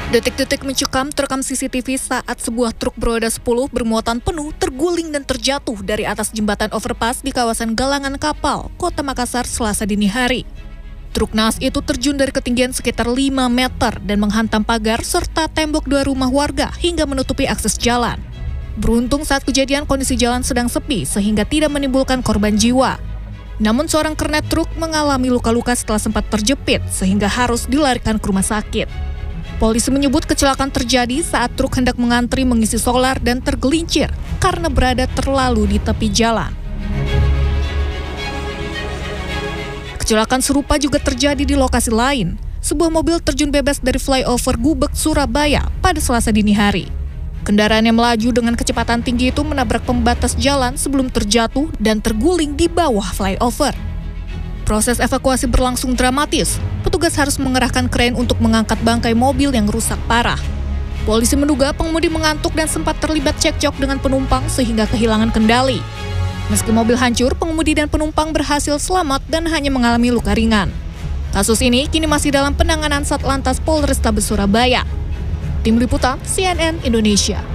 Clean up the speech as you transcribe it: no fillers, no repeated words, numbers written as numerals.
Detik-detik mencekam terekam CCTV saat sebuah truk beroda 10 bermuatan penuh terguling dan terjatuh dari atas jembatan overpass di kawasan Galangan Kapal, Kota Makassar, Selasa dini hari. Truk naas itu terjun dari ketinggian sekitar 5 meter dan menghantam pagar serta tembok 2 rumah warga hingga menutupi akses jalan. Beruntung saat kejadian kondisi jalan sedang sepi sehingga tidak menimbulkan korban jiwa. Namun seorang kernet truk mengalami luka-luka setelah sempat terjepit sehingga harus dilarikan ke rumah sakit. Polisi menyebut kecelakaan terjadi saat truk hendak mengantri mengisi solar dan tergelincir karena berada terlalu di tepi jalan. Kecelakaan serupa juga terjadi di lokasi lain. Sebuah mobil terjun bebas dari flyover Gubek, Surabaya pada Selasa dini hari. Kendaraan yang melaju dengan kecepatan tinggi itu menabrak pembatas jalan sebelum terjatuh dan terguling di bawah flyover. Proses evakuasi berlangsung dramatis. Petugas harus mengerahkan kren untuk mengangkat bangkai mobil yang rusak parah. Polisi menduga pengemudi mengantuk dan sempat terlibat cekcok dengan penumpang sehingga kehilangan kendali. Meski mobil hancur, pengemudi dan penumpang berhasil selamat dan hanya mengalami luka ringan. Kasus ini kini masih dalam penanganan Satlantas Polrestabes Surabaya. Tim Liputan CNN Indonesia.